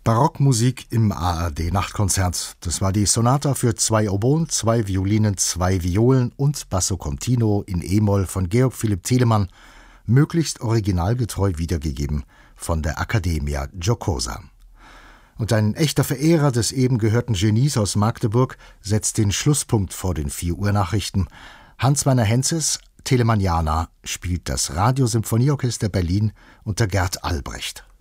Barockmusik im ARD-Nachtkonzert. Das war die Sonata für 2 Oboen, 2 Violinen, 2 Violen und Basso Continuo in E-Moll von Georg Philipp Telemann, möglichst originalgetreu wiedergegeben von der Accademia Giocosa. Und ein echter Verehrer des eben gehörten Genies aus Magdeburg setzt den Schlusspunkt vor den 4 Uhr Nachrichten. Hans-Werner Henzes, Telemanniana, spielt das Radiosymphonieorchester Berlin unter Gert Albrecht.